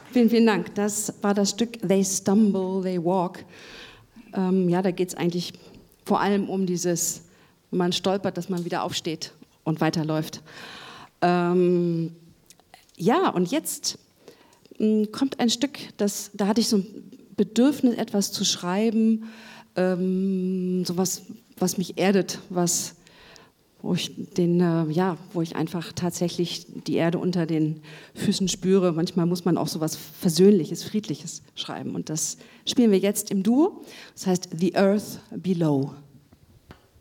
Vielen, vielen Dank. Das war das Stück They Stumble, They Walk. Ja, da geht es eigentlich vor allem um dieses, wenn man stolpert, dass man wieder aufsteht und weiterläuft. Ja, und jetzt kommt ein Stück, da hatte ich so ein Bedürfnis, etwas zu schreiben, sowas, was mich erdet, wo ich einfach tatsächlich die Erde unter den Füßen spüre. Manchmal muss man auch sowas Versöhnliches, Friedliches schreiben. Und das spielen wir jetzt im Duo. Das heißt The Earth Below.